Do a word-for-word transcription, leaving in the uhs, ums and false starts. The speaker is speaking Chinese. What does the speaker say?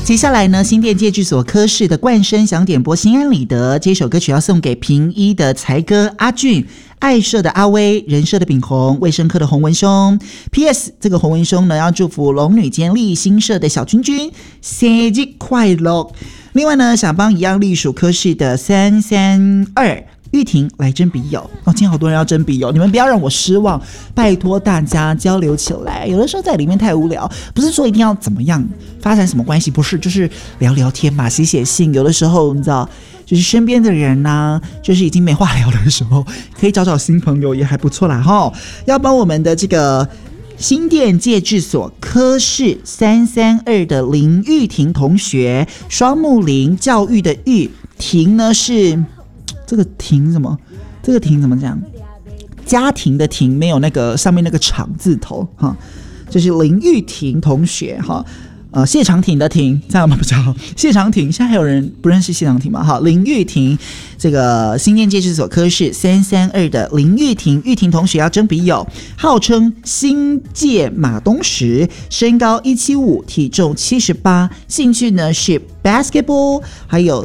接下来呢，新店戒治所科室的冠生想点播心安理得，这首歌曲要送给平一的才哥阿俊，爱社的阿威，人社的炳宏，卫生科的洪文兄。 P S 这个洪文兄呢要祝福龙女监立新社的小君君生日快乐。另外呢，想帮一样隶属科室的三三二玉婷来征笔友哦，今天好多人要征笔友，你们不要让我失望，拜托大家交流起来。有的时候在里面太无聊，不是说一定要怎么样发展什么关系，不是，就是聊聊天嘛，写写信。有的时候你知道，就是身边的人呢、啊，就是已经没话聊的时候，可以找找新朋友也还不错啦哈。要帮我们的这个新店戒治所科室三三二的林玉婷同学，双木林教育的育，婷呢是。这个庭什么？这个庭怎么讲？家庭的庭没有那个上面那个厂字头哈，就是林玉婷同学哈，呃，谢长廷的廷，这样吗？不知道谢长廷，现在还有人不认识谢长廷吗？好，林玉婷，这个新店戒治所科室三三二的林玉婷，玉婷同学要征笔友，号称新界马东石，身高一七五，体重七十八，兴趣呢是 basketball， 还有